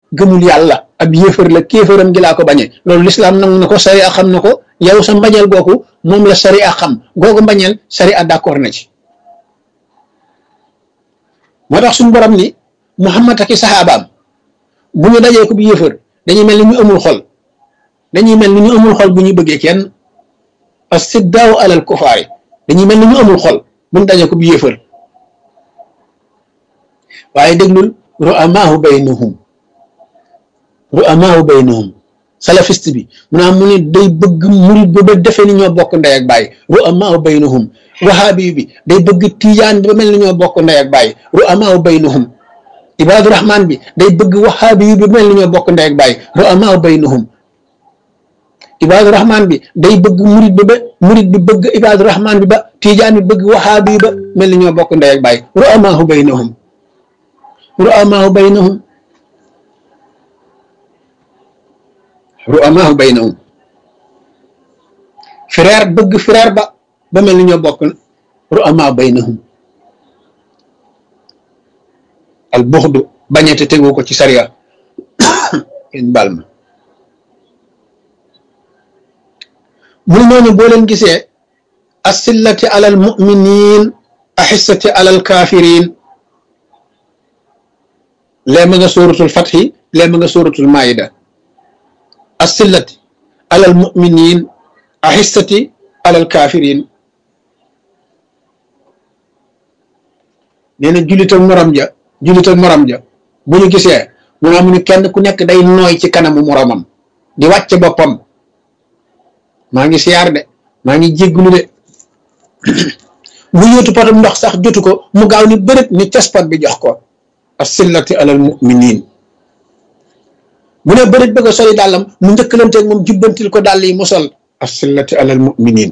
gëmul yàlla ab yéefar la kéefaram gi laa ko bañee loolu lislaam nangu na ko sariya xam na ko yow sa mbañeel googu moom la sariya xam googu mbañeel sariya d'accord na ci moo tax suñu borom ni Muhammad ak i saxaabaam bu ñu dajee ko bu yéefar dañuy mel ni ñu amul xol dañuy mel ni ñu amul xol bu ñu bëggee kenn as-siddaaw alal kufaari dañuy mel ni ñu amul xol bu ñu dajee ko bu yéefar waaye déglul ru'amaahu baynahum salafiste bi mu ne day bëgg murid ba defee ni ñoo bokk ndey ak baay ru'amaahu baynahum wahaabi bi day bëgg tijaan bi ba mel ni ñoo bokk ndey ak baay ru'amaahu baynahum ibaadu rahmaan bi day bëgg wahaabi bi ba mel ni ñoo bokk ndey ak baay ru'amaahu baynahum ibaadu rahmaan bi day bëgg murid bi bëgg ibaadu rahmaan bi ba tijaan bi bëgg wahaabi bi ba mel ni ñoo bokk ndey ak baay ru'amaahu baynahum frère bëgg frère ba mel ni ñoo bokk ru'amaahu baynahum al buxdu bañete tegu ko ci sariya in bal ma mu noonu boo leen gisee asillati alal mu'minin ahissati alal kafirin lee ma nga suratul fathi lee ma nga suratul maida asillati alal mu'minin ahissati alal kafirin nee na jullit ak morom ja bu ñu gisee mu ni kenn ku nekk day nooy ci kanamu moromam di wàcce boppam maa ngi siyaar de maa ngi jégglu de bu yóotu potam ndox sax jotu ko mu gaaw ni bërët ni caspat bi jox ko as-sillati alal mu'minin bu ne bërët bëgg a soli dàllam mu njëkkalanteeg moom jubbantil ko dàll yi mu sol as-sillati alal mu'minin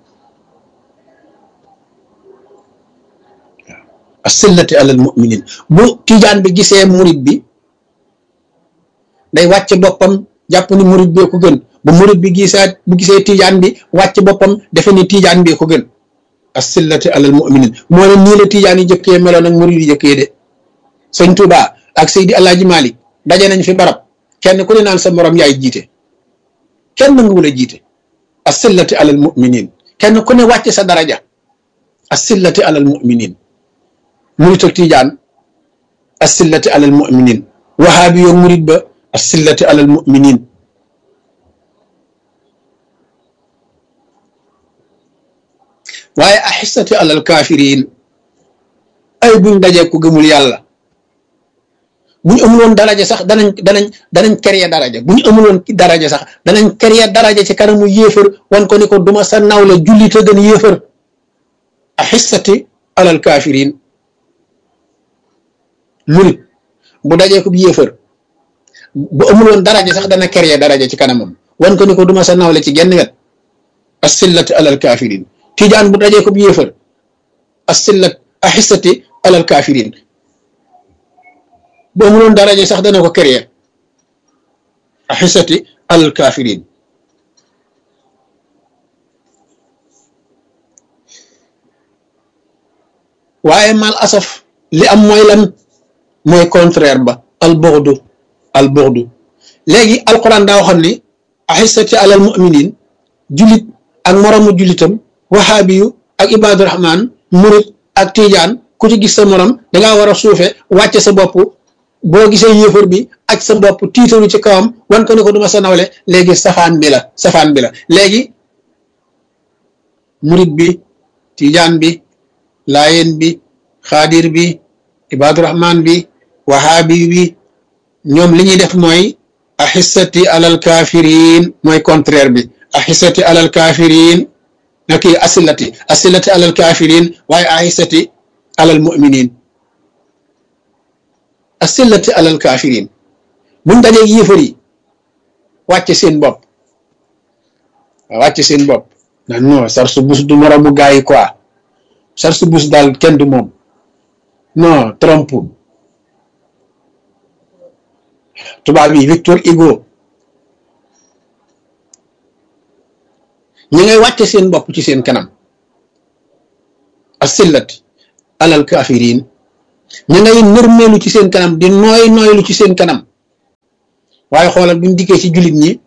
as-sillati alal mu'minin bu tijaan bi gisee murid bi day wàcce boppam jàpp ni murid bee ko gën bu murid bi gisee tijaan bi wàcce boppam defe ni tijaan bee ko gën as-sillati alal mu'minin moo ne nii la tijaan yi jëkkee meloon ak murid yi jëkkee de sëñ Tuubaa ak Seydi Alaaji Maalik daje nañ fi barab kenn ku ne naan sa morom yaay jiite kenn nanguwul a jiite as-sillati alal mu'minin kenn ku ne wàcce sa daraja as-sillati alal mu'minin murid ak tijaan as-sillati alal mu'minin wahaabi yoo murid ba as-sillati alal mu'minin waaye ahissati alal kafirin ay buñ dajee ku gëmul yàlla bu ñu amuloon daraja sax danañ créer daraja bu ñu amuloon daraja sax danañ créer daraja ci kanamu yéefar wan ko ni ko duma sa nawle jullit a gën yéefar ahissati alal kafirin murit bu dajee ko yéefar bu amuloon daraja sax dana créer daraja ci kanamam wan ko ni ko duma sa nawle ci genn wet as-sillati alal kafirin tijaan bu dajee ko yéefar as-sillat ahissati alal kafirin bu amuloon daraja sax dana ko créer ahissati alal kafirin waaye mal asaf li am mooy lan mooy contraire ba al bughdu léegi alquran daa waxoon ni ahissati alal mu'minin jullit ak moromu jullitam wahaabiyu ak ibaadu rahmaan murit ak tijaan ku ci gis sa morom dangaa war a suufe wàcce sa bopp boo gisee yéefar bi aj sa bopp tiitaru ci kawam wan ko ni ko duma sa nawle léegi safaan bi la léegi murit bi tijaan bi laayeen bi xaadir bi ibaadu rahmaan bi wahaabi bi ñoom li ñuy def mooy ahissati alal kafirin mooy contraire bi ahissati alal kafirin naki asillati alal kafirin waaye ahissati alal mu'minin asillati alal kafirin buñ dajee yéefar yi wàcce seen bopp nan non sarsu bus du moromu gaa yi quoi sarsu bus daal kenn du moom non Trump tubaab yi Victor Hugo ñi ngay wàcce seen bopp ci seen kanam as-sillati alal kafirin ñi ngay nërmeelu ci seen kanam di nooylu ci seen kanam waaye xoolal buñ dikkee ci jullit ñi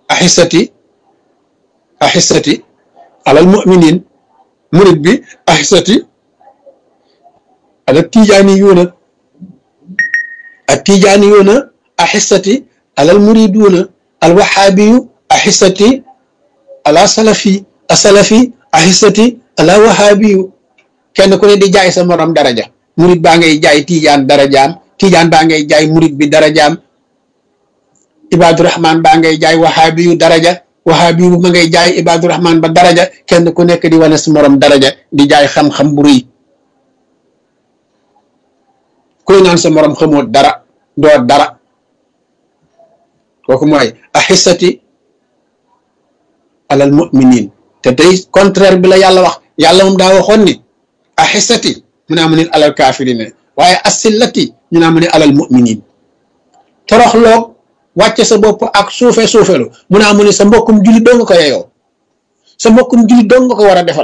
ahissati alal mu'minin murid bi ahissati ala tijaaniyuuna at-tijaaniyuuna ahissati alal muriduuna al wahaabiyu ahissati ala salafi asalafi ahissati ala wahaabiyu kenn ku ne di jaay sa morom daraja murid baa ngay jaay tijaan darajaam tijaan baa ngay jaay murid bi darajaam ibadurahman baa ngay jaay wahaabiyu daraja wahaabiyu ma ngay jaay ibadurahman ba daraja kenn ku nekk di wane sa morom daraja di jaay xam-xam bu rëy kuy naan sa morom xamoo dara doo dara kooku mooy ahissati alal mu'minin te tey contraire bi la yàlla wax yàlla moom daa waxoon ni ahissati mu naa mu ne alal kaafirine waaye asillati ñu naa mu ne alal mu'minin toroxloog wàcce sa bopp ak suufelu mu naa mu ne sa mbokkum jullit doo nga ko yeyoo sa mbokkum jullit doo nga ko war a defal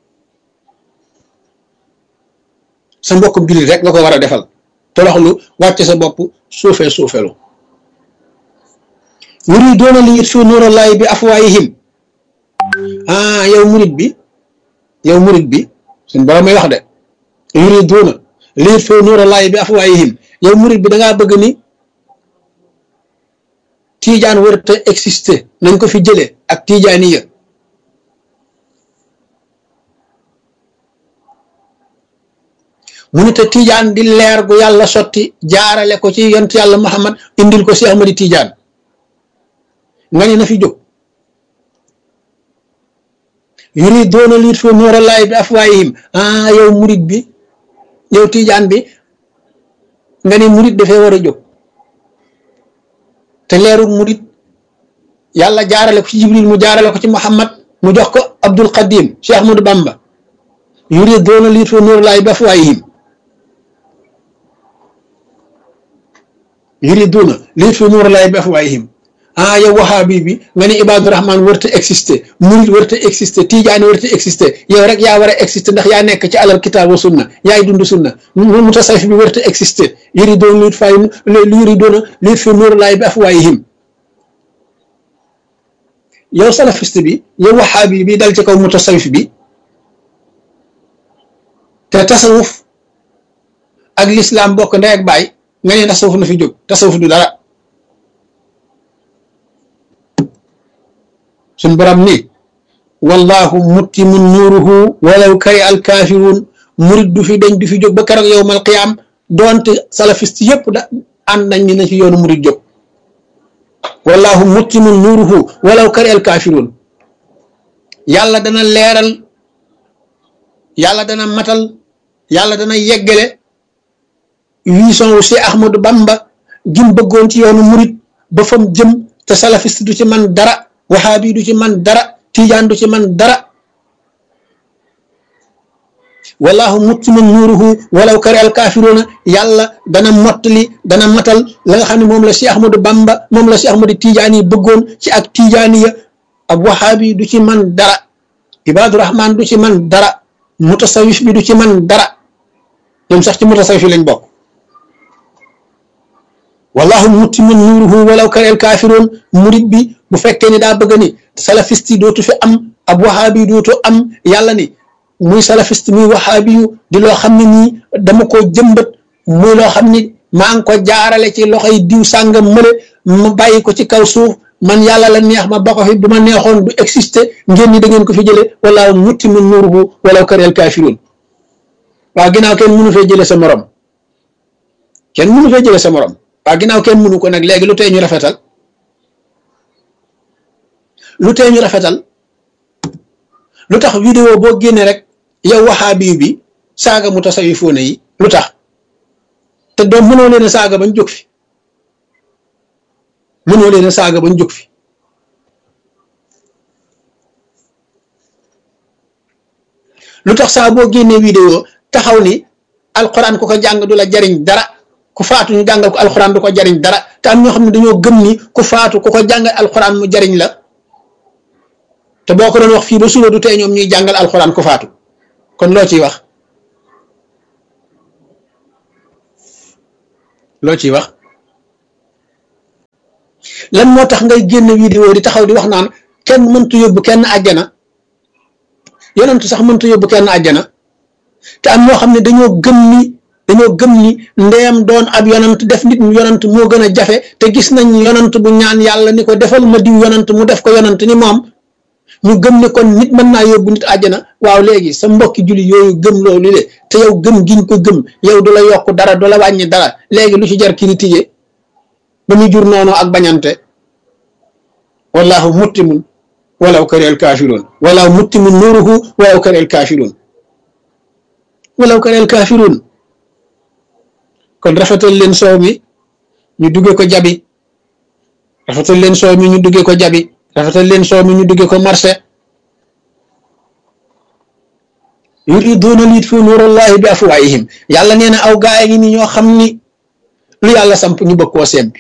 sa mbokkum jullit rek nga ko war a defal toroxlu wàcce sa bopp suufelu yuriduuna li yutfiu nuurallaahi bi afwaahihim yow murid bi suñ borom may wax de yuriduuna li yutfiu nuurallaahi bi afwaahihim yow murid bi da ngaa bëgg ni tiijaan warut a exister nañ ko fi jëlee ak tijaaniya mu ne te tijaan di leer gu yàlla sotti jaarale ko ci yont yàlla Muhammad indil ko si Ahmadi Tijaan nga ne na fi jóg yuriduuna li yutfiu nuurallaahi bi afwaahihim yow murid bi yow tijaan bi nga ne murid dafee war a jóg te leerug murid yàlla jaarale ko ci Jibril mu jaarale ko ci Muhammad mu jox ko Abdul Qadim Cheikh Ahmadou Bamba yuriduuna li yutfiu nuurallaahi bi afwaahihim yuriduuna li yutfiu nuurallaahi bi afwaahihim yow wahaabi bi nga ne Ibaadu Rahmaan warta exister murid warta exister tijaani warta exister yow rek yaa war a exister ndax yaa nekk ci alal kitaab wa sunna yaay dund sunna mutasawwif bi warta exister yuriduuna li yutfiu nuurallaahi bi afwaahihim yow salafiste bi yow wahaabi bi dal ci kaw mutasawwif bi te tasawuf ak lislaam bokk ndey ak baay nga ne tasawuf na fi jóg tasawuf du dara suñ borom ni wallahu muttimun nuuruhu walaw kari al kaafiruun murid du fi dañ du fi jóg ba keroog yowmal qiyaam doonte salafiste yëpp da ànd nañ ni na ci yoonu murid jóg wallahu muttimun nuuruhu walaw kari al kaafiruun yàlla dana leeral yàlla dana matal yàlla dana yeggale vision wu si Ahmadou Bamba jim bëggoon ci yoonu murid ba fam jëm te salafiste du ci man dara wahaabi du ci man dara tijaan du ci man dara wallahu muttimun nuuruhu walaw kari al kaafiruuna yàlla dana mottali dana matal la nga xam ne moom la Cheikh Ahmadou Bamba moom la Cheikh Ahmadou Tijaani bëggoon ci ak tijaaniya ab wahaabi du ci man dara Ibaadu Rahmaan du ci man dara mutasawwif bi du ci man dara ñoom sax ci mutasawwif lañ bokk wallahu muttimun nuuruhu walaw kari al kaafiruun murid bi bu fekkee ni daa bëgg ni salafiste yi dootu fi am ab wahaabi dootu am yàlla ni muy salafiste muy wahaabi yu di loo xam ne nii dama ko jëmbat muy loo xam ni maa ngi ko jaarale ci loxoy diw sàngam mële ma bàyyi ko ci kaw suuf man yàlla la neex ma ba ko fi bu ma neexoon du exister ngeen ni da ngeen ko fi jële wallahu muttimun nuuruhu walaw kari al kaafiruun waaw ginnaaw kenn mënu fee jële sa morom kenn mënu fee jële sa morom waaw ginnaaw kenn mënu ko nag léegi lu tee ñu rafetal lu tax vidéo boo génne rek yow wahaabi bi saaga mutasawifoone yi lu tax te doom mënoo leen a saaga bañ jóg fi lu tax saa boo génnee vidéo taxaw ni alquran ku ko jàng du la jariñ dara ku faatu ñu jàngal ko alquran du ko jariñ dara te am ñoo xam ne dañoo gëm ni ku faatu ku ko jàngal alquran mu jariñ la te boo ko doon wax fii ba suba du tee ñoom ñuy jàngal alquran ku faatu kon loo ciy wax lan moo tax ngay génn vidéo di taxaw di wax naan kenn mëntu yóbbu kenn àjjana yonantu sax mëntu yóbbu kenn àjjana te am ñoo xam ne dañoo gëm ni ndeyam doon ab yonant def nit mu yonant moo gën a jafe te gis nañ yonant bu ñaan yàlla ni ko defal ma diw yonant mu def ko yonant ni moom ñu gëm ne kon nit mën naa yóbbu nit àjjana. waaw léegi sa mbokki julli yooyu gëm loolu de te yow gëm giñ ko gëm yow du la yokk dara du la wàññi dara léegi lu ci jar critiquer ba muy jur noonu ak bañante. wallahu muttimun walaw karihal kaafiruun wallahu muttimun nuuruhu walaw karihal kaafiruun walaw karihal kaafiruun. kon rafetal leen soow mi ñu duggee ko jabi rafetal leen soow mi ñu duggee ko jabi rafetal leen soow mi ñu duggee ko marché. yuriduuna liyutfiu nuurallahi bi afwaahihim yàlla nee na aw gaay yi ni ñoo xam ni lu yàlla samp ñu bëgg koo sempi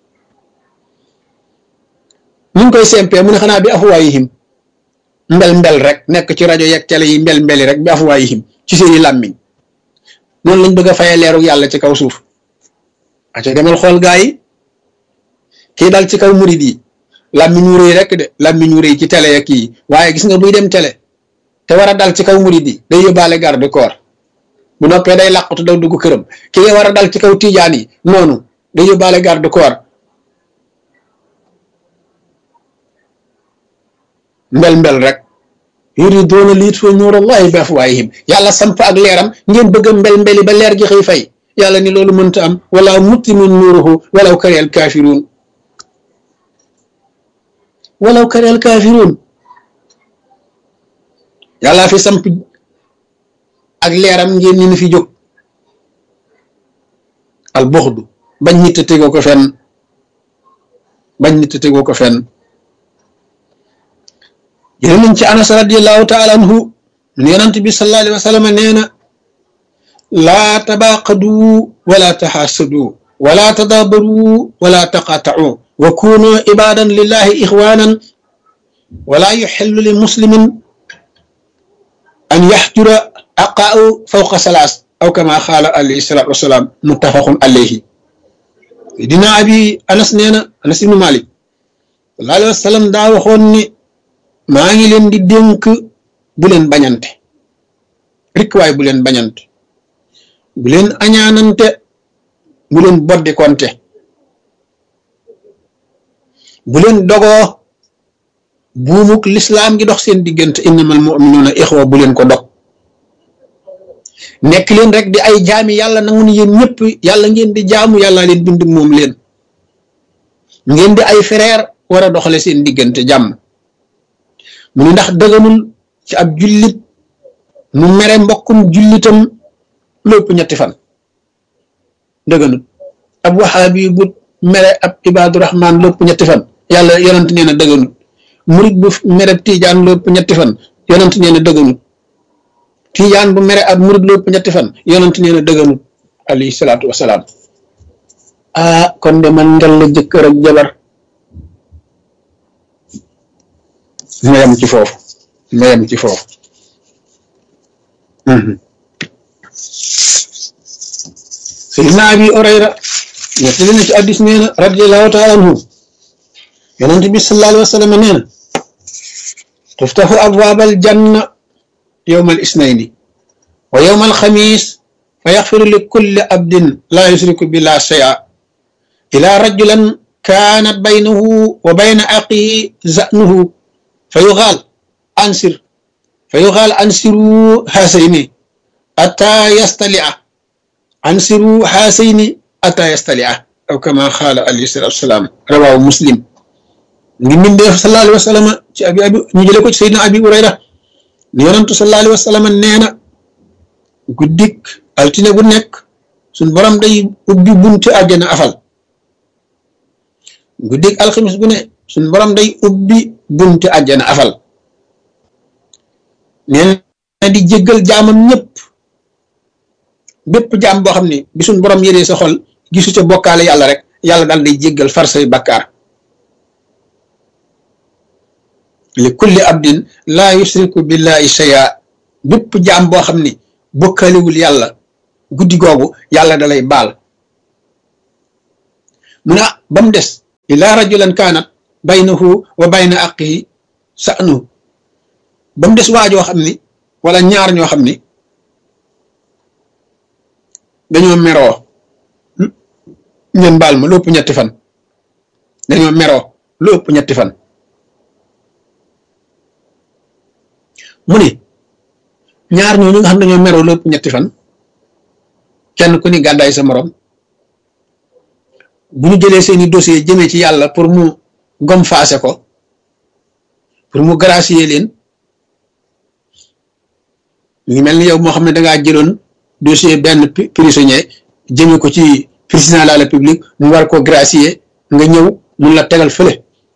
ñu ngi koy sempee mu ne xanaa bi afwaahihim mbel rek nekk ci rajo yeeg télé yi mbeli rek bi afwaahihim ci seeni làmmiñ noonu lañ bëgg a fayee leeru yàlla ci kaw suuf aca demal xool gaa yi kii dal ci kaw murid yi làmmiñ wu rëy rek de làmmiñ wu rëy ci télé ya kii waaye gis nga buy dem télé te war a dal ci kaw murid yi day yóbbaale garde corps bu noppee day làqatu daw dugg këram ki nga war a dal ci kaw tijaan yi noonu day yóbbaale garde corps mbel rek yuriduuna liyutfiu nuurallahi bi afwaahihim yàlla samp ak leeram ngeen bëgg a mbeli ba leer gi xëy fay yàlla ni loolu mënta am wala muttimun nuuruhu walaw karihal kaafiruun walaw karihal kaafiruun yàlla fi samp ak leeram ngeen ni fi jóg al buxdu bañ nit a tegoo ko fenn jëlee nañ ci Anas radiyallahu taala anhu ne yonent bi sallallahu alayhi wa sallam nee na laa tabaaqadu wala taxaasadu wala tadaabaru wala taqaatau wa kunu ibadan lillahi ixwanan wala yuxillu li muslimin an yaxjura aqaahu fawqa salaas aw kama qaala alayhi salaatu wasalaam muttafaqun alayhi. dina abi Anas nee na Anas ibnu Malik sallallahu alayhi wa sallam daa waxoon ni maa ngi leen di dénk bu leen bañante rek waaye bu leen bañante bu leen añaanante bu leen boddi konte bu leen dogoo buumuk lislaam gi dox seen diggante innamal mu'minuuna ixwa bu leen ko dog nekk leen rek di ay jaami yàlla nangu ni yéen ñëpp yàlla ngeen di jaamu yàlla leen bind moom leen ngeen di ay frère war a doxale seen diggante jàmm mu ne ndax dëgganul ci ab jullit mu mere mbokkum jullitam lépp ñetti fan dëgganul ab waxaabi bu mere ab ibaadu rahmaan lépp ñetti fan yàlla yonent nee na dëgganul murit bu mere tiijaan lépp ñetti fan yonent nee na dëgganul tiijaan bu mere ab murit lépp ñetti fan yonent nee na dëgganul alayhi salaatu wasalaam. kon de man ngel la jëkkër ak jabar ma yem ci foofu Sayyidina Abi Hurayra nettali na ci hadiis nee na radiyallahu taala anhu yonent bi sallallahu alayhi wa sallam nee na tuftaxu abwaabal janna yawmal isnayni wa yawmal xamiis fa yaxfiru li kulli abdin laa yusriku billahi shay'an ilaa rajulan kaanat baynahu wa bayna axiihi za'nuhu fa yuqaal ansiru haasayni ataa yastali'a aw kama qaala alayhi salaatu wasalaam rawaahu Muslim ngi mbindeef sallallahu alayhi wa sallam ci ñu jëlee ko ci Seydina Abi Hurayra ni yonantu sallallahu alayhi wa sallam nee na guddik altine gu nekk suñ borom day ubbi bunti àjjana afal guddik alxamis gu ne suñ borom day ubbi bunti àjjana afal nee na di jéggal jaamam ñëpp bépp jaam boo xam ne bi suñ borom yëree sa xol gisu ca bokkaale yàlla rek yàlla daal day jéggal far say bakkaar li kulli abdin laa yusriku billahi shay'a bépp jaam boo xam ne bokkaalewul yàlla guddi googu yàlla dalay baal mu ne ba mu des illa rajulan kaanat baynahu wa bayna aqihi sa'nu ba mu des waajoo xam ni wala ñaar ñoo xam ni dañoo meroo ngeen baal ma lu ëpp ñetti fan dañoo meroo lu ëpp ñetti fan mu ni ñaar ñooñu nga xam dañoo meroo lu ëpp ñetti fan kenn ku ni gàddaay sa morom bu ñu jëlee seeni dossier jëmee ci yàlla pour mu gom faase ko pour mu gracier leen ñu ngi mel ni yow moo xam ne dangaa jëloon dossier benn prisonnier jëme ko ci président de la république mu war ko gracier nga ñëw mun la tegal fële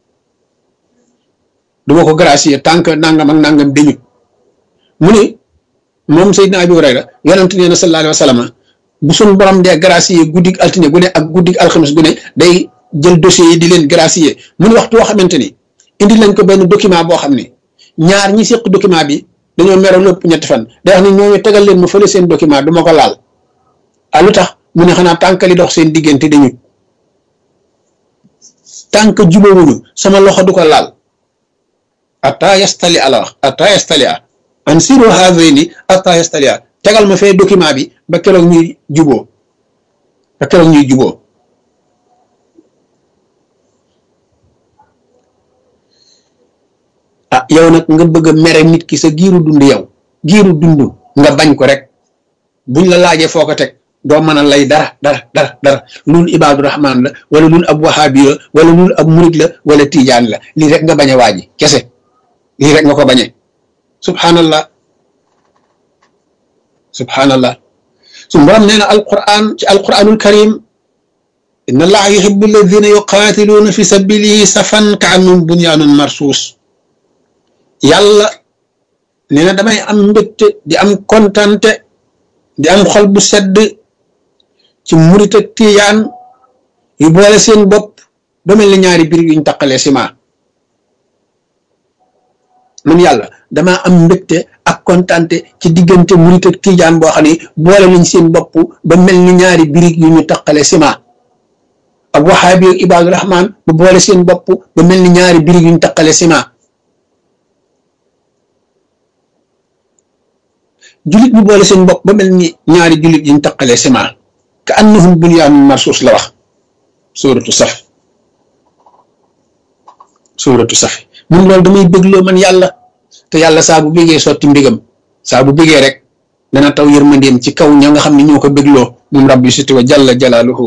du ma ko gracier tant que nangam ak nangam dañu mu ni moom Seydina Abi Hurayra yonent nee na sallallahu alayhi wa sallam bu suñ borom dee gracier guddig altine gu ne ak guddig alxames gu ne day jël dossiers yi di leen gracier mu ni waxtu woo xamante ni indi lañ ko benn document boo xam ni ñaar ñi séq document bi dañoo meroo lépp ñetti fan day wax ni ñooñu tegal leen ma fële seen document du ma ko laal ah lu tax mu ne xanaa tànk li dox seen diggante dañu tànk jubawuñu sama loxo du ko laal atta yastali ala wax atta yastali a an siro hazayni atta yastali a tegal ma fee document bi ba keroog ñuy juboo ah yow nag nga bëgg a mere nit ki sa giiru dund yow giiru dund nga bañ ko rek buñ la laajee foo ko teg doo mën a lay dara loolu ibaadu rahmaan la wala loolu ab wahaabi la wala loolu ab murid la wala tijaan la lii rek nga bañ a waaji kese lii rek nga ko bañee subhanallah su borom nee na alquran ci alquranul karim inna allaha yuhibbu alladhina yuqatiluuna fi sabilihi safan ka annahum bunyanun marsuus yàlla nee na damay am mbégte di am kontante di am xol bu sedd ci murit ak tiyaan yu boole seen bopp ba mel ni ñaari biir yuñ taqalee ciment man yàlla damaa am mbégte ak kontante ci diggante murit ak tijaan boo xam ne boole nañ seen bopp ba mel ni ñaari birig yu ñu taqalee ciment ak wahaabi ak ibaadu rahmaan bu boole seen bopp ba mel ni ñaari birig yu ñu taqalee ciment julit bu boole seen bopp ba mel ni ñaari julit yiñ taqalee ciment ka annahum bunyaanun marsuus la wax suuratu saf mun loolu damay bégloo man yàlla te yàlla saa bu bégee sotti mbégam saa bu bégee rek dana taw yërmandeem ci kaw ña nga xam ne ñoo ko bégloo moom rabbi siti wa jalla jalaaluhu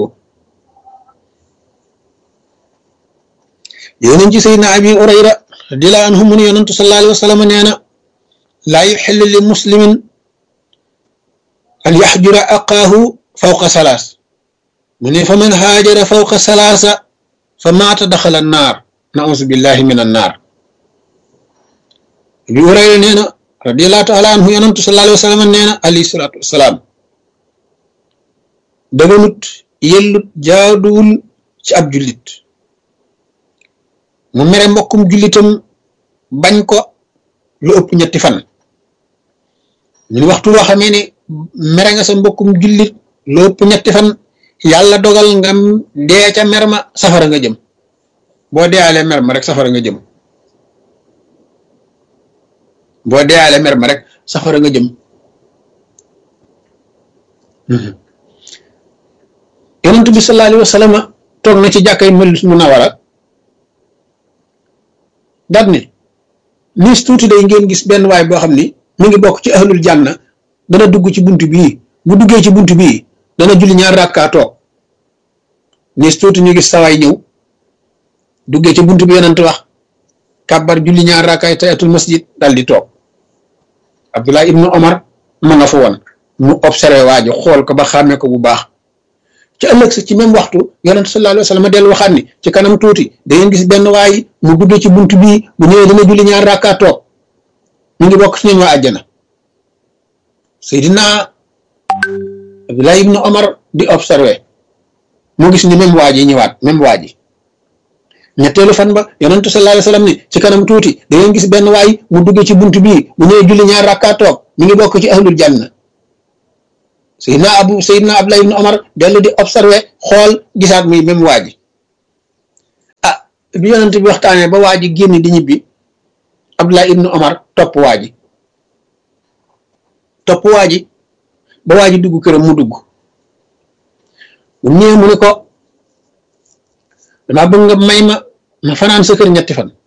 yonent ci Seydina Abi Hurayra radiyallahu anhu mu ne yonentu sallallahu alayhi wa sallam nee na laa yuxillu li muslimin an yaxjura aqaahu fawqa salaas mu ne fa man haajara fawqa salaasa fa maata daxala annaar nauzu billahi min annaar Abi Hurayra nee na radiyallahu taala anhu yonentu sallallahu alayhi wa sallam nee na alayhi salaatu wasalaam daganut yellut jaaduwul ci ab jullit mu mere mbokkum jullitam bañ ko lu ëpp ñetti fan ñu waxtu woo xamee ne mere nga sa mbokkum jullit lu ëpp ñetti fan yàlla dogal nga dee ca mer ma safara nga jëm boo deealee mer ma rek safara nga jëm boo deealee mer ma rek safara nga jëm yonent bi sallallahu alayhi wa sallam toog na ci jàkkay Munawara daat ne niis tuuti day ngeen gis benn waay boo xam ni mu ngi bokk ci ahlul janna dana dugg ci bunt bii bu duggee ci bunt bii dana julli ñaar rakkaa toog niis tuuti ñu gis sawaay ñëw duggee ci bunt bi yonent wax kàbbar julli ñaar rakkaay tayatul masjid dal di toog Abdullah ibnu Omar ma nga fa woon mu observé waa ji xool ko ba xàmmee ko bu baax ci ëllëg sa ci même waxtu yonent sallallahu alayhi wa sallam dellu waxaat ni ci kanam tuuti da ngeen gis benn waay mu duggee ci bunt bii bu ñëwee dana julli ñaar rakkaa toog mu ngi bokk ci ñoom waa àjjana Seydina Abdullah ibnu Omar di observé mu gis ni même waa ji ñëwaat même waa ji ñetteelu fan ba yonent sallallahu alayhi wa sallam ni ci kanam tuuti da ngeen gis benn waay mu duggee ci bunt bii bu ñëwee julli ñaar rakkaa toog mi ngi bokk ci ahlul janna Seydina Abdullah ibn Omar dellu di observé xool gisaat muy même waa ji bi yonent bi waxtaanee ba waa ji génn di ñibbi Abdullah ibnu Omar topp waa ji ba waa ji dugg këram mu dugg bu ñëwee mu ne ko damaa bëgg nga may ma fanaan sa kër ñetti fan.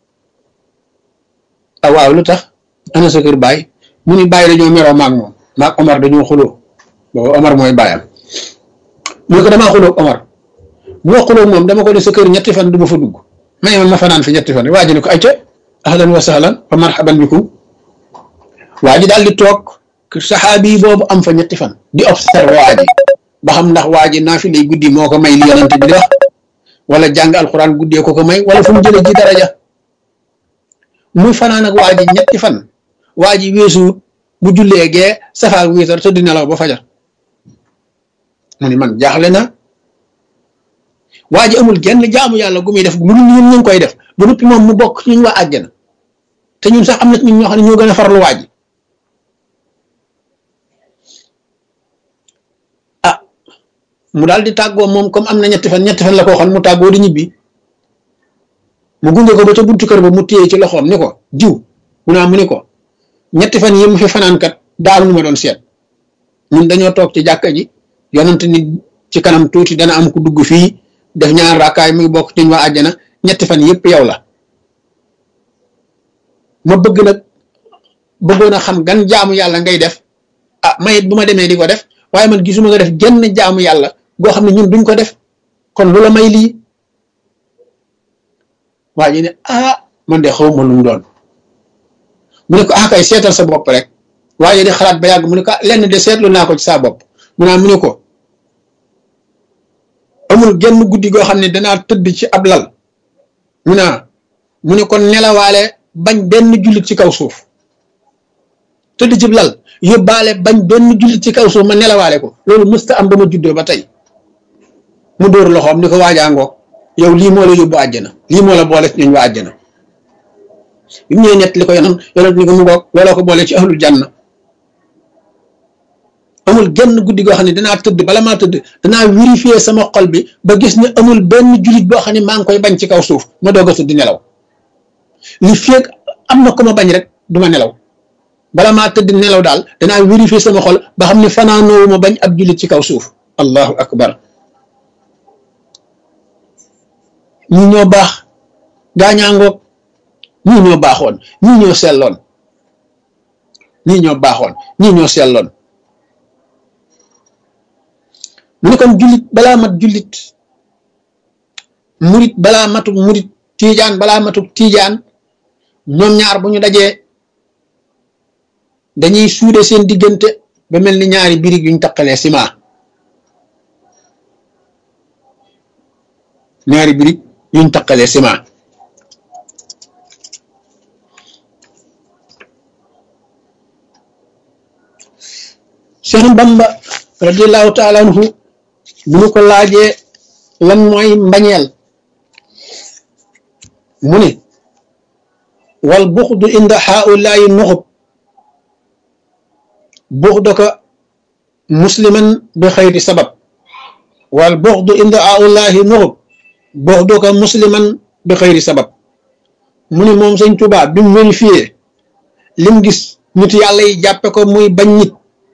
ah waaw lu tax ana sa kër baay mu ni baay dañoo meroo maag moom maag Omar dañoo xuloo boobu Omar mooy baayam mu ne ko damaa xuloo Omar bu ma xuloo moom dama ko ne sa kër ñetti fan du ma fa dugg may ma fanaan fi ñetti fan waa ji ne ko ayca ahlan wa sahlan wa marhaban bikum waa ji daal di toog saxaabi boobu am fa ñetti fan di observé waa ji ba xam ndax waa ji naa fi lay guddi moo ko may li yonent bi di wax wala jàng alxuraan guddee ko may wala fu mu jëlee ji daraja muy fanaan ak waa ji ñetti fan waa ji weesuut bu jullee gee safaak wiitar te di nelaw ba fajar mu ni man jaaxle na waa ji amul genn jaamu yàlla gu muy def lu ñun ñu ngi koy def ba noppi moom mu bokk ci ñun waa àjjana te ñun sax am na ñun ñoo xam ne ñoo gën a farlu waa ji ah mu daal di tàggoo moom comme am na ñetti fan la ko waxoon mu tàggoo di ñibbi mu gunge ko ba ca buntu kër ba mu téye ci loxoom ni ko jiw mu ni ko ñetti fan yi mu fi fanaan kat daal lu ma doon seet ñun dañoo toog ci jàkka ji yonent ni ci kanam tuuti dana am ku dugg fii def ñaar raakaay muy bokk ci ñu waa àjjana ñetti fan yëpp yow la ma bëggoon a xam gan jaamu yàlla ngay def ah mayit bu ma demee di ko def waaye man gisuma nga def genn jaamu yàlla goo xam ne ñun duñ ko def kon lu la may lii waa ji ne man de xaw ma lu mu doon mu ne ko kay seetal sa bopp rek waa ji di xalaat ba yàgg mu ne ko lenn de seetlu naa ko ci saa bopp mu ne ko amul genn guddi goo xam ne danaa tëdd ci ab lal mu ne kon nelawaale bañ benn jullit ci kaw suuf tëdd ci lal yóbbaale bañ benn jullit ci kaw suuf ma nelawaale ko loolu mësta am ba ma juddoo ba tey mu dóor loxoom ni ko waajaangoog yow lii moo la yóbbu àjjana lii moo la boole ci ñooñ waa àjjana bi mu ñëwee ñett li ko yonent ni ko mu ngoog looloo ko boole ci ahlul janna amul genn guddi goo xam ne danaa tëdd bala maa tëdd danaa vérifier sama xol bi ba gis ne amul benn jullit boo xam ne maa ngi koy bañ ci kaw suuf ma doog a tëdd nelaw li feeg am na ko ma bañ rek du ma nelaw bala maa tëdd nelaw daal danaa vérifier sama xol ba xam ne fanaanoowu ma bañ ab jullit ci kaw suuf allahu akbar ñi ñoo baax gaañaangoog ñii ñoo baaxoon ñii ñoo selloon mu ne kon jullit balaa mat jullit murit balaa matub murit tiijaan balaa matub tiijaan ñoom ñaar bu ñu dajee dañuy suude seen diggante ba mel ni ñaari birig yuñ taqalee ciment ñaari birig yuñ taqalee ciment Cheikh Bamba radiyallahu taala anhu bu ñu ko laajee lan mooy mbañeel mu ne wal buxdu inda haulayi nuxub buxdaka musliman bi xayri sabab wal buxdu inda haulayi nuxub buxdaka musliman bi xayri sabab mu ne moom Sëñ Tuubaa bi mu vérifié lim gis nit yàlla yi jàppe ko muy bañ nit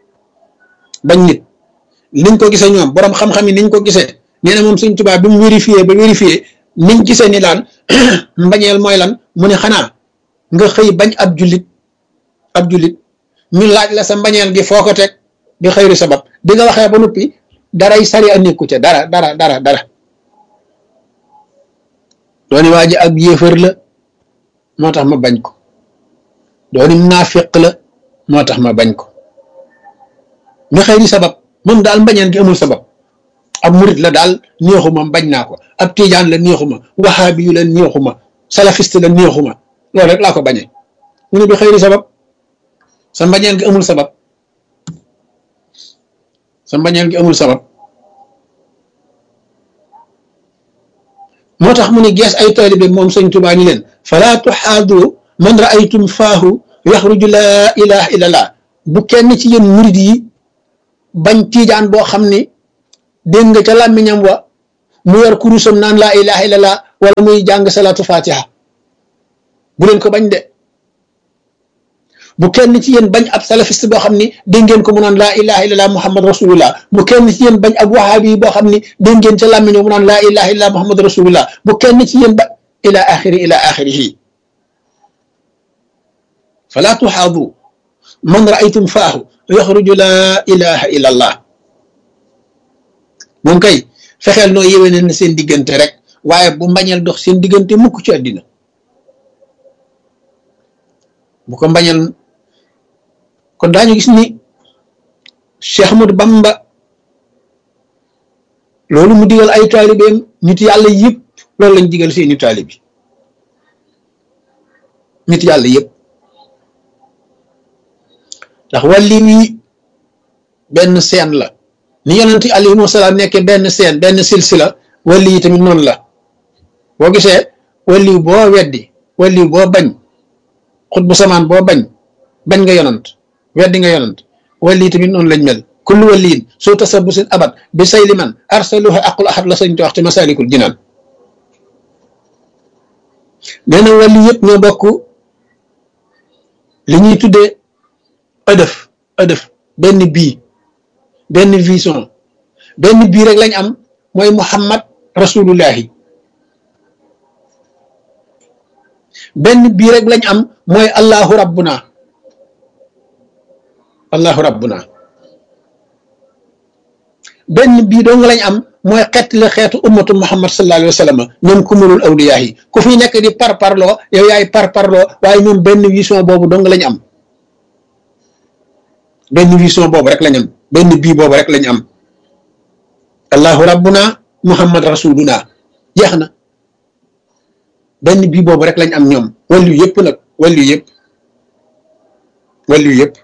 niñ ko gisee ñoom borom xam-xam yi niñ ko gisee nee na moom Sëñ Tuubaa bi mu vérifié niñ gisee ni laan mbañeel mooy lan mu ne xanaa nga xëy bañ ab jullit ñu laaj la sa mbañeel gi foo ko teg bi xëyri sabab di nga waxee ba noppi daray sari a nekku ca dara dooni waa ji ab yéefar la moo tax ma bañ ko dooni naafiq la moo tax ma bañ ko bi xëyri sabab moom daal mbañeel gi amul sabab ab murit la daal neexuma bañ naa ko ab tijaan la neexuma wahaabi yu la neexuma salafiste la neexuma loolu rek laa ko bañee mu ne bi xëyri sabab sa mbañeel gi amul sabab moo tax mu ne gees ay taalibe moom Sëñ Tuubaa ni leen falaa tuxaadu man raaytum faahu yaxruju laa ilaha illallah bu kenn ci yéen murit yi bañ tiijaan boo xam ni dégg nga ca làmmiñam wa mu yor kurusam naan laa ilaha illallah wala muy jàng salatu fatiha bu leen ko bañ de bu kenn ci yéen bañ ab salafiste boo xam ni dégg ngeen ko mu naan laa ilaha illallah muhammad rasulullah bu kenn ci yéen bañ ab wahabi boo xam ni dégg ngeen ca làmmiñoo mu naan laa ilaha illallah muhammad rasulullah bu kenn ci yéen ba ila axirihi fala tuxaadu man raaytum faahu yaxruju laa ilaha illa allah moom kay fexeel noo yéwéne na seen diggante rek waaye bu mbañeel dox seen diggante mukk ci àddina bu ko mbañeel kon daañu gis ni Cheikh Ahmadou Bamba loolu mu digal ay taalibeem nit yàlla yëpp loolu lañ digal seeni taalibi nit yàlla yëpp ndax wàlli wi benn seen la ni yonent alayhi wasalaam nekkee benn seen benn silsila wàlli yi tamit noonu la boo gisee wàlliw boo weddi wàlliw boo bañ xut bu samaan boo bañ nga yonant weddi nga yonant wàlli yi tamit noonu lañ mel kullu wàlliin soo tasabusin abat bi say liman arsaluha aqul ahad la sañ te wax te masalikul jinaan nee na wàlli yëpp ñoo bokk li ñuy tuddee ëdëf benn vision benn bii rek lañ am mooy muhammad rasulullahi benn bii rek lañ am mooy allahu rabbuna benn bii dong lañ am mooy xeet la xeetu ummatu muhammad sallallahu alayhi wa sallam ñoom kumulul awliyaa yi ku fi nekk di parparloo yow yaay parparloo waaye ñoom benn vision boobu dong lañ am benn vision boobu rek lañ am benn bii boobu rek lañ am allahu rabbuna muhammad rasuluna jeex na benn bii boobu rek lañ am ñoom wàllu yëpp nag wàllu yëpp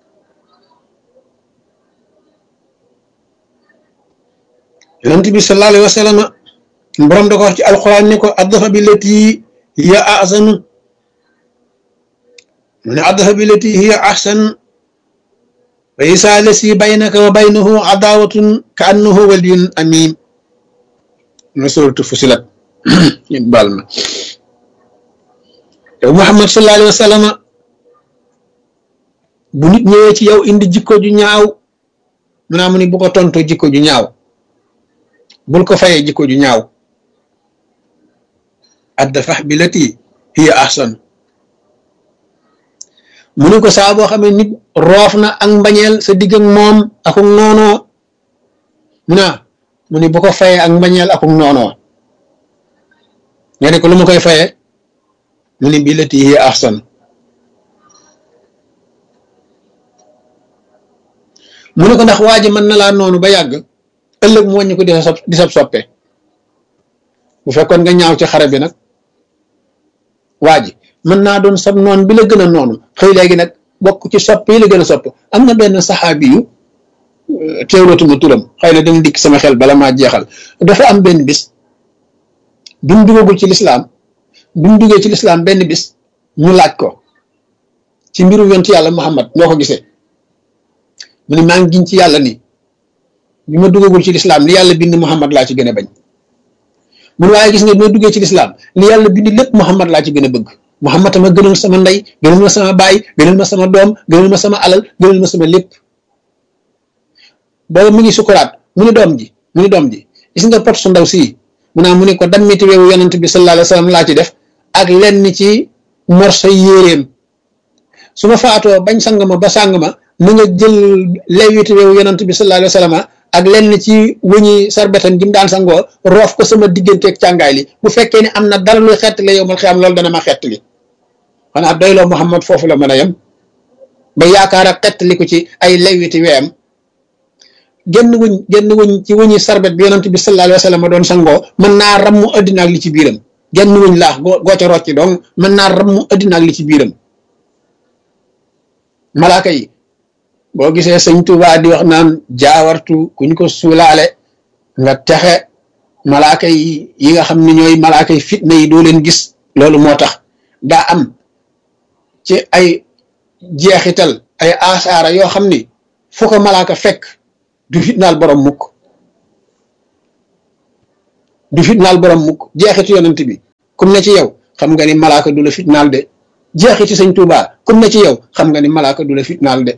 yonent bi sallallahu alayhi wa sallam borom da ko wax ci alquran ni ko addafa bi lati hiya ahsan mu ne addafa bi lati hiya ahsan wa isa lasi baynaka wa baynahu adawatun ka annahu waliyun amim na suratu fusilat ñun baal ma yow Muhammad sallallahu alayhi wa sallam bu nit ñëwee ci yow indi jikko ju ñaaw mu naa mu ni bu ko tonto jikko ju ñaaw bul ko fayee jikko ju ñaaw addafa bi lati hiya ahsan mu ni ko saa boo xamee nit roof na ak mbañeel sa digg ak moom akuk noonoo mu ni bu ko fayee ak mbañeel akuk noonoo nga ne ko lu ma koy fayee mu ni bi lati hiya ahsan mu ne ko ndax waa ji mën na laa noonu ba yàgg ëllëg mu wàññi ko di sab soppe bu fekkoon nga ñaaw ci xare bi nag waa ji mën naa doon sab noon bi la gën a noonu xëy léegi nag bokk ci sopp yi la gën a sopp am na benn saxaabi yu teewlatuma turam xëy na dama dikk sama xel bala maa jeexal dafa am benn bis bi mu duggagul ci lislaam bi mu duggee ci lislaam benn bis ñu laaj ko ci mbiru yonent yàlla Muhammad ñoo ko gisee mu ne maa ngi giñ ci yàlla ni bi ma duggagul ci lislaam li yàlla bind Muhammad laa ci gën a bañ mun waaye gis nga bi ma duggee ci lislaam li yàlla bind lépp Muhammad laa ci gën a bëgg Muhammad ma gënal sama ndey gënal ma sama baay gënal ma sama doom gënal ma sama alal gënal ma sama lépp booba mu ngi sukuraat mu ni doom ji gis nga pot su ndaw sii mu ne ko dammiti weewu yonent bi sallallahu alayhi wa sallam laa ci def ak lenn ci morso yéeréem su ma faatoo bañ sang ma ba sàng ma na nga jël lewiti weewu yonent bi sallallahu alayhi wa sallam ak lenn ci wëñi sarbetan gi mu daan sangoo roof ko sama digganteeg càngaay li bu fekkee ne am na dara luy xettali yow mal xiyaam loolu dana ma xettali xanaa doyloo Muhammad foofu la mën a yem ba yaakaar ak xettali ko ci ay lewiti weem genn wëñ ci wëñi sarbet bi yonent bi sallallahu alayhi wa sallam doon sangoo mën naa rammu addina ak li ci biiram genn wëñ laax goo ca rocci donc mën naa rammu addina ak li ci biiram malaaka yi boo gisee sëñ Tuubaa di wax naan jaawartu kuñ ko suulaale nga texe malaaka yi nga xam ne ñooy malaaka yi fitna yi doo leen gis loolu moo tax daa am ci ay jeexital ay asaara yoo xam ni fu ko malaaka fekk du fitnaal borom mukk du fitnaal borom mukk jeexitu yonent bi kum ne ci yow xam nga ni malaaka du la fitnaal de jeexiti sëñ Tuubaa kum ne ci yow xam nga ni malaaka du la fitnaal de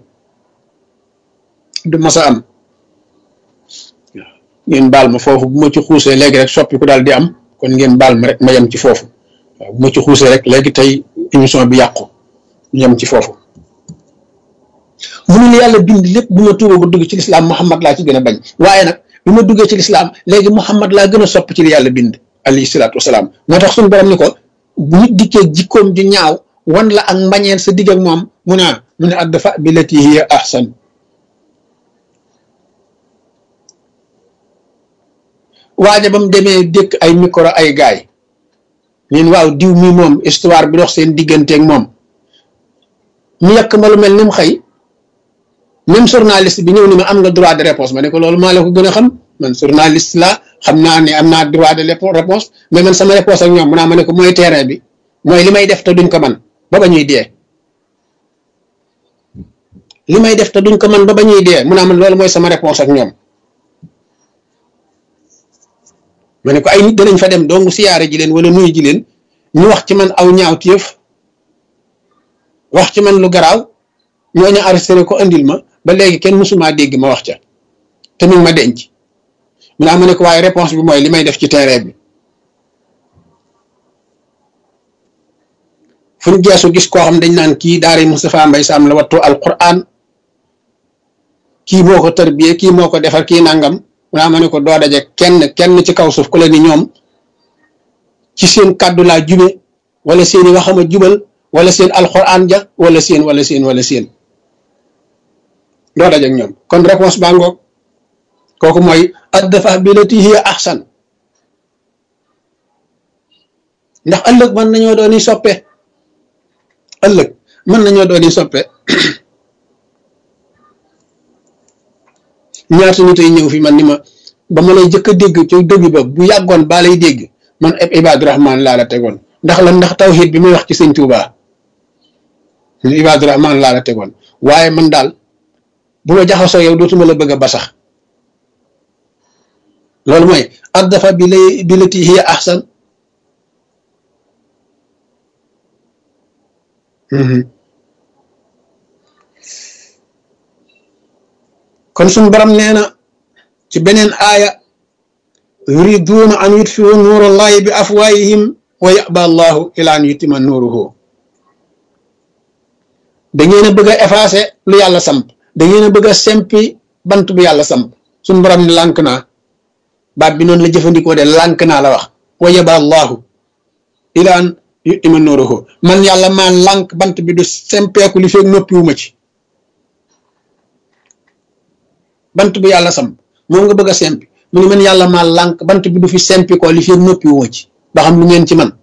du masa am ngeen baal ma foofu bu ma ci xuusee léegi rek soppi ku daal di am kon ngeen baal ma rek ma yem ci foofu waaw bu ma ci xuusee rek léegi tey émission bi yàqu ñu yem ci foofu mu ne yàlla bind lépp bu ma tuuba bu dugg ci lislaam Muhammad laa ci gën a bañ waaye nag bi ma duggee ci lislaam léegi Muhammad laa gën a sopp ci li yàlla bind alayhi salaatu wasalaam moo tax suñu borom ni ko bu nit dikkee jikkoom ju ñaaw wan la ak mbañeel sa digg ak moom mu ne adfa bi lati hiya ahsan waaja ba mu demee dëkk ay micro ay gaay ñun waaw diw mi moom histoire bi dox seen digganteeg moom ñu yàq ma lu mel ni mu xëy même journaliste bi ñëw ni ma am nga droit de réponse ma ne ko loolu maa la ko gën a xam man journaliste la xam naa ne am naa droit de réponse mais man sama réponse ak ñoom mu naa ma ne ko mooy terrain bi mooy li may def te duñ ko man ba ba ñuy dee li may def te duñ ko man ba ba ñuy dee mu naa man loolu mooy sama réponse ak ñoom ma ne ko ay nit danañ fa dem donc siyaare ji leen wala nuyu ji leen ñu wax ci man aw ñaaw téef wax ci man lu garaaw ñooñu arrêté ko andil ma ba léegi kenn mësumaa dégg ma wax ca te mi ngi ma denc mu naa ma ne ko waaye réponse bi mooy li may def ci terrain bi fu ñu geesu gis koo xam dañ naan kii daara Moustapha Mbaye Sam la wattu alquran kii moo ko tarbiyee kii moo ko defar kii nangam mu naa ma ne ko doo daje kenn ci kaw suuf ku la ni ñoom ci seen kàddu laa jube wala seeni waxama jubal wala seen alquran ja wala seen doo daje ak ñoom kon réponse baa ngoog kooku mooy adfa bi lati hiya ahsan ndax ëllëg mën nañoo dooni soppe ñaata nit ay ñëw fi man ni ma ba ma lay jëkk a dégg ci dëgg ba bu yàggoon baa lay dégg man ab Ibaadu Rahmaan laa la tegoon ndax tawhid bi muy wax ci sëñ Tuubaa Ibaadu Rahmaan laa la tegoon waaye man daal bu ma jaxasoo yow dootuma la bëgg a ba sax loolu mooy adfa bi lati hiya ahsan kon suñu borom nee na ci beneen aaya yuriduuna an yutfiu nuurallahi bi afwaahihim wa yaba allahu ila an yutima nuuruhu da ngeen a bëgg a effacé lu yàlla samp da ngeen a bëgg a sempi bant bu yàlla samp suñu borom ne lànk naa baat bi noonu la jëfandikoo de lànk naa la wax wa yaba allahu ila an yutima nuuruhu man yàlla maa lànk bant bi du sempeeku li feeg noppiwuma ci bant bu yàlla samp moom nga bëgg a sempi mu ne man yàlla maa lànk bant bi du fi sempi ko li feeg noppiwuma ci ba xam lu ngeen ci man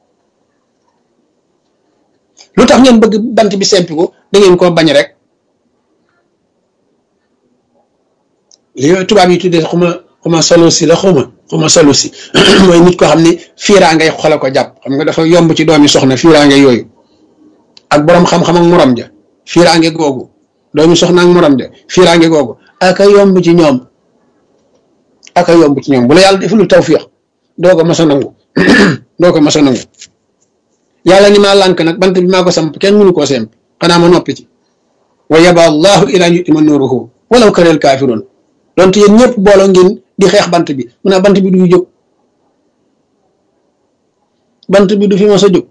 lu tax ngeen bëgg bant bi sempi ko da ngeen koo bañ rek li tubaab yi tuddee xuma solo si la xuma solo si mooy nit koo xam ne fiiraa ngay xola ko jàpp xam nga dafa yomb ci doomi soxna fiiraange yooyu ak borom xam-xam ak morom ja fiiraange googu doomi soxna ak morom ja fiiraange googu aka yomb ci ñoom bu la yàlla deful tawfiix doo ko mas a nangu yàlla ni maa lànk nag bant bi maa ko samp kenn mënu koo semp xanaa ma noppi ci wa yaba allahu ila an yutima nuruhu walaw karihal kaafiruun donte yéen ñëpp booloo ngeen di xeex bant bi mu ne bant bi du jóg bant bi du fi mas a jóg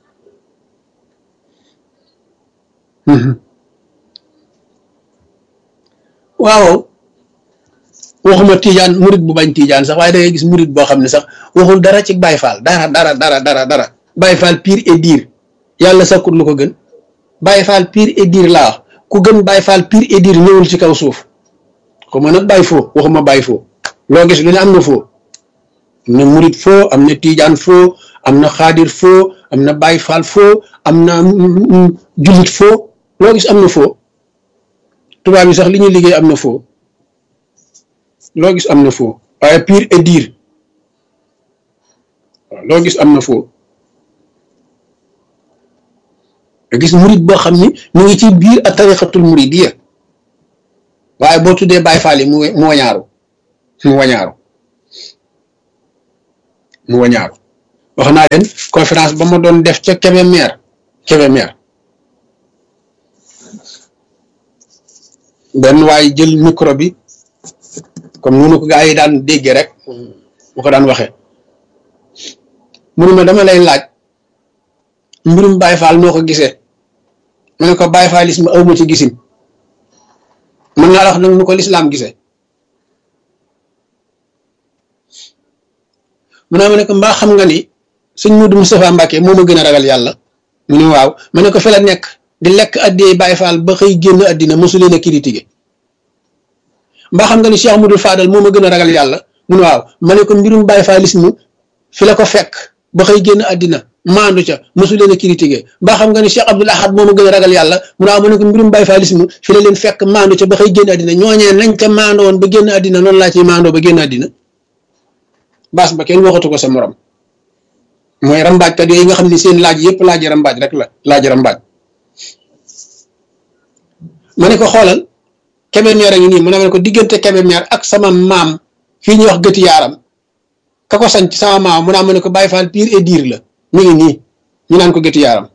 waaw waxuma tiijaan murit bu bañ tiijaan sax waaye da ngay gis murit boo xam ne sax waxul dara ci Baay Faal dara Baay Faal pire et dire yàlla sakkut lu ko gën Baay Faal pire et dire laa wax ku gën Baay Faal pire et dire ñëwul ci kaw suuf ko mën nag Baay foo waxuma Baay foo loo gis lu ne am na foo am na murit foo am na tiijaan foo am na xaadir foo am na Baay Faal foo am na jullit foo loo gis am na foo tubaab yi sax li ñuy liggéey am na foo loo gis am na foo waaye pire et dire waaw loo gis am na foo nga gis murit boo xam ni mu ngi ci biir ak tariqatul muridiyya waaye boo tuddee Baay Faal yi mu wañaaru mu wañaaru wax naa leen conférence ba ma doon def ca Kébémer benn waay jël micro bi comme noonu ko gaa yi daan déggee rek mu ko daan waxee mu ne ma dama lay laaj mbirum Baye Fall noo ko gisee ma ne ko Baye Fallisme awma ci gisin mën naa la wax nag nu ko lislaam gisee mu ne ma ne ko mbaa xam nga ni sëñ Modou Moustapha Mbacké moo ma gën a ragal yàlla mu ne waaw ma ne ko fi la nekk di lekk addiyee Baye Fall ba xëy génn addina mosu leen a critiqué mbaa xam nga ni Cheikh Modou Fadal moo ma gën a ragal yàlla mu ne waaw ma ne ko mbirum Baye Fallisme fi la ko fekk ba xëy génn addina maandu ca mosu leen a critiqué mbaa xam nga ni Cheikh Abdoul Ahad moo ma gën a ragal yàlla mu ne waaw ma ne ko mbirum Baye Fallisme fi la leen fekk maandu ca ba xëy génn addina ñooñee nañ ca maandoo woon ba génn addina noonu laa ciy maandoo ba génn addina baas ba kenn waxatu ko sa morom mooy rambaajkat yooyu nga xam ne seen laaj yëpp laaj rambaaj rek la laaj rambaaj ma ne ko xoolal Kébémer a ngi nii mu ne ko diggante Kébémer ak sama maam fii ñuy wax gëti yaaram ka ko sanc sama maam mu naa ma ne ko Baye Fall pire et dire la mi ngi nii ñu naan ko gëti yaaram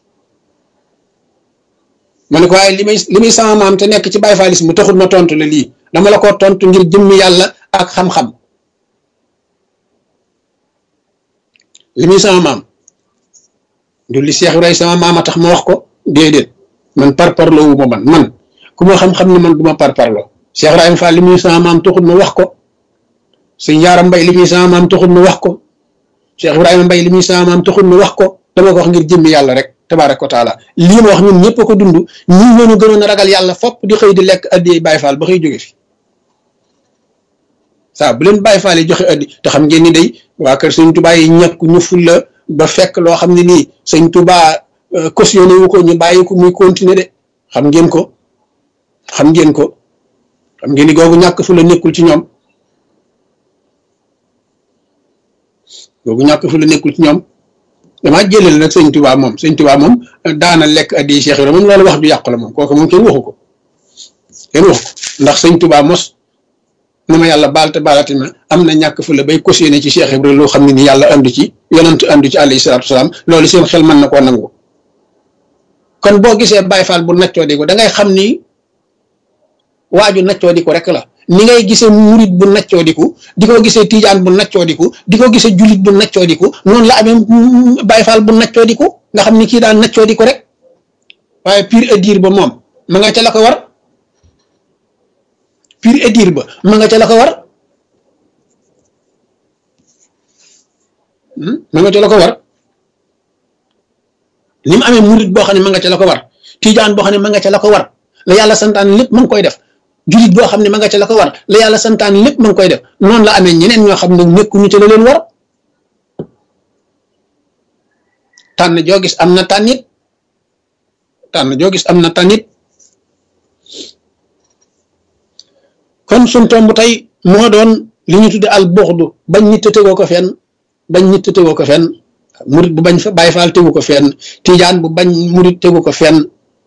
ma ne ko waaye li muy sama maam te nekk ci Baye Fallisme mu taxul ma tontu la lii dama la ko tontu ngir jëmmi yàlla ak xam-xam li muy sama maam du li Cheikh Ibrahima sama maam a tax ma wax ko déedéet man parparloo wu ma man ku ma xam-xam ne man du ma parparloo Cheikh Ibrahima Fall li muy sama maam taxul ma wax ko sëñ Yaaram Mbay li muy sama maam taxul ma wax ko Cheikh Ibrahima Mbay li muy sama maam taxul ma wax ko dama ko wax ngir jëmmi yàlla rek tabaaraka wa taala lii ma wax ñun ñëpp a ko dund ñii ñoo ñu gënoon a ragal yàlla fopp di xëy di lekk addi Baye Fall ba xëy jóge fi saa bu leen Baye Fall yi joxe addi te xam ngeen ni day waa kër sëñ Touba yi ñàkk ñu fulla ba fekk loo xam ne nii sëñ Touba cautionné wu ko ñu bàyyi ko muy continuer de xam ngeen ko xam ngeen ni googu ñàkk fulla nekkul ci ñoom damaa jëlal nag sëñ Touba moom daana lekk addi Cheikh Ibrahima moom loolu wax ju yàqu la moom kooku moom kenn waxu ko ndax sëñ Touba mos na ma yàlla baal te baalati ma am na ñàkk fu la bay cautionné ci Cheikh Ibrahima loo xam ne ni yàlla andu ci yonent andu ci alayhi salaatu wasalaam loolu seen xel mën na koo nangu kon boo gisee Baye Fall bu naccoo di ko da ngay xam ni waaju naccoo di ko rek la ni ngay gisee murit bu naccoo di ko di ko gisee tijaan bu naccoo di ko di ko gisee julit bu naccoo di ko noonu la amee Baye Fall bu naccoo di ko nga xam ni kii daan naccoo di ko rek waaye pire et dire ba moom ma nga ca la ko war pire et dire ba ma nga ca la ko war ma nga ca la ko war ni mu amee murit boo xam ne ma nga ca la ko war tijaan boo xam ne ma nga ca la ko war la yàlla santaan lépp ma ngi koy def julit boo xam ne ma nga ca la ko war la yàlla santaan lépp ma ngi koy def noonu la amee ñeneen ñoo xam ne nekkuñu ca la leen war tànn joo gis am na tànnit kon suñ tomb tey moo doon li ñu tudde al buxdu bañ nit te tegoo ko fenn murit bu bañ fa Baye Fall tegu ko fenn tijaan bu bañ murit tegu ko fenn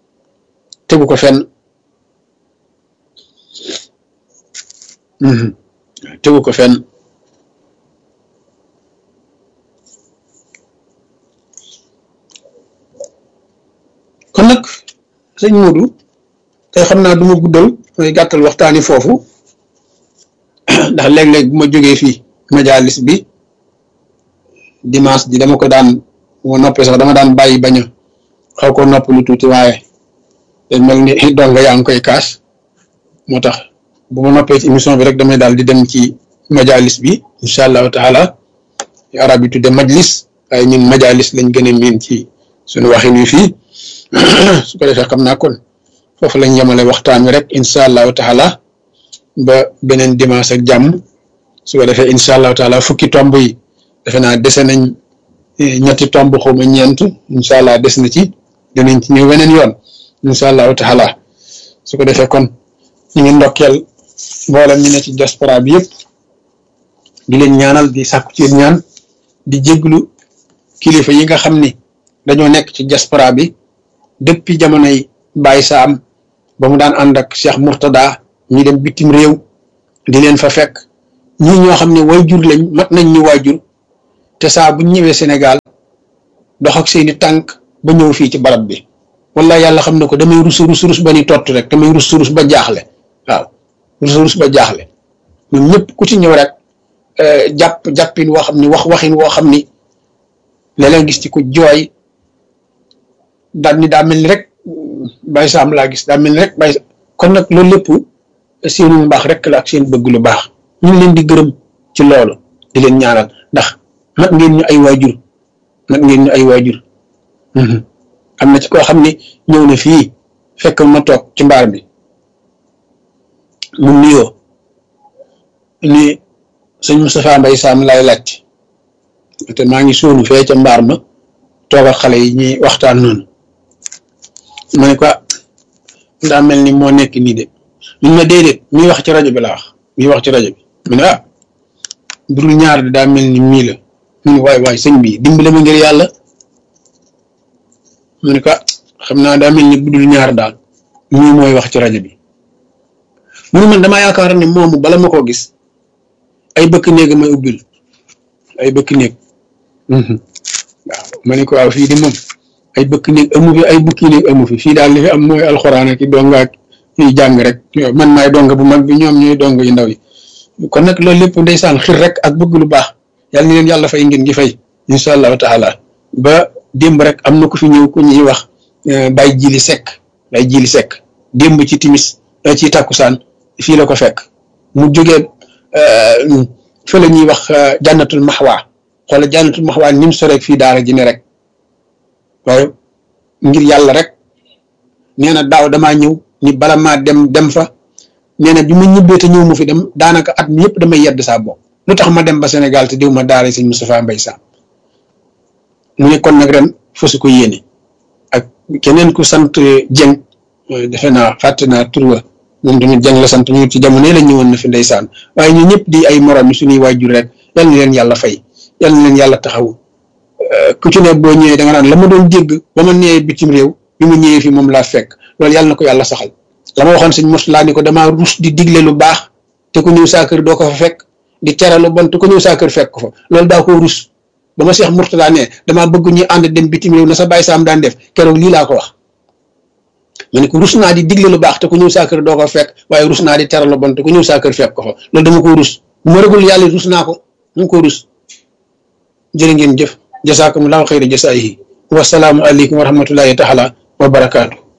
kon nag sëñ Modou tey xam naa du ma guddal mooy gàttal waxtaani foofu ndax léeg-léeg bu ma jógee fii majalis bi dimanche ji dama ko daan moo noppee sax dama daan bàyyi bañ a xaw ko nopp lu tuuti waaye day mel ni donga yaa ngi koy kaas moo tax bu ma noppee ci émission bi rek damay daal di dem ci majalis bi incha allahu taala arab yi tudde majlis waaye ñun majalis lañ gën a miin ci suñu waxin wi fii su ko defee xam naa kon foofu lañ yemale waxtaan wi rek incha allahu taala ba beneen dimanche ak jàmm su ko defee incha allahu taala fukki tomb yi defe naa dese nañ ñetti tomb xawma ñeent incha allah des na ci dinañ ci ñëw weneen yoon incha allahu taala su ko defee kon ñu ngi ndokkeel mboolem ñu ne ci diaspora bi yëpp di leen ñaanal di sàkku ci ñaan di jéglu kilifa yi nga xam ni dañoo nekk ci diaspora bi depuis jamonoy Baye Sam ba mu daan ànd ak Cheikh Mourtada ñi dem bitim réew di leen fa fekk ñii ñoo xam ne waajur lañ mat nañ ñu waajur te saa bu ñëwee Sénégal dox ak seeni tànk ba ñëw fii ci barab bi wallahi yàlla xam na ko damay rus ba ni tott rek damay rus ba jaaxle waaw rus ba jaaxle ñoom ñëpp ku ci ñëw rek jàppin woo xam ni waxin woo xam ni léeg-léeg gis ci ku jooy daal ni daa mel ni rek Baye Sam laa gis daa mel ni rek kon nag loolu lépp seenu mbaax rek la ak seen bëgg lu baax ñu ngi leen di gërëm ci loolu di leen ñaanal ndax mat ngeen ñu ay waajur am na ci koo xam ni ñëw na fii fekk ma toog ci mbaar bi mu nuyoo ni sëñ Moustapha Mbaye Sam laay laaj te maa ngi sóonu fee ca mbaar ma toog ak xale yi ñuy waxtaan noonu ma ne ko daa mel ni moo nekk nii de ñun ma déedéet muy wax ci rajo bi laa wax muy wax ci rajo bi mu ne budul ñaar de daa mel ni mii la mu ne waay sëñ bi dimbale ma ngir yàlla mu ne ko xam naa daa mel ni budul ñaar daal mii mooy wax ci rajo bi mu ne man damaa yaakaar ne moomu bala ma koo gis ay bëkk néeg may ubbil ay bëkk néeg waaw ma ne ko waaw fii di moom ay bëkk néeg amu fi ay bukki néeg amu fi fii daal li fi am mooy alxuraan ak donga ak ñuy jàng rek man maay donga bu mag bi ñoom ñooy donga yu ndaw yi kon nag loolu lépp ndeysaan xir rek ak bëgg lu baax yàlla ni leen yàlla fay ngeen gi fay incha allahu taala ba démb rek am na ku fi ñëw ku ñuy wax Baye Jili Seck démb ci timis ci takkusaan fii la ko fekk mu jógee fa la ñuy wax jànnatul maxwaa xoola jànnatul maxwaa ni mu soreeg fii daara ji ne rek waaye ngir yàlla rek nee na daaw damaa ñëw ni bala maa dem fa nee na bi ma ñibbee te ñëw mu fi dem daanaka at mi yëpp damay yedd saa bopp lu tax ma dem ba Sénégal te diw ma daara sëñ Moustapha Mbaye Sam mu ne kon nag ren fasu ko yéene ak keneen ku sant Dieng defe naa fàtte naa tur wa moom tamit Dieng la sant ñu ci jamono la ñëwoon na fi ndeysaan waaye ñu ñëpp di ay morom suñuy waajur rek yal na leen yàlla fay yal na leen yàlla taxawu ku ci ne boo ñëwee da nga naan la ma doon dégg ba ma nee bitim réew bi ma ñëwee fi moom laa fekk loolu yàlla na ko yàlla saxal la ma waxoon sëñ Moustapha ni ko damaa rus di digle lu baax te ku ñëw saa kër doo ko fa fekk di tere lu bon te ku ñëw saa kër fekk ko fa loolu daa ko rus ba ma Cheikh Mourtada ne damaa bëgg ñu ànd dem bitim réew na sa Baye Sam daan def keroog lii laa ko wax ma ne ko rus naa di digle lu baax te ku ñëw saa kër doo ko fekk waaye rus naa di tere lu bon te ku ñëw saa kër fekk ko fa loolu dama ko rus bu ma rëgul yàlla rus naa ko mu ko rus jërë ngeen jëf jasaakumullahu xayra jasaayihi wasalaamu aleykum wa rahmatullahi taala wa barakaatu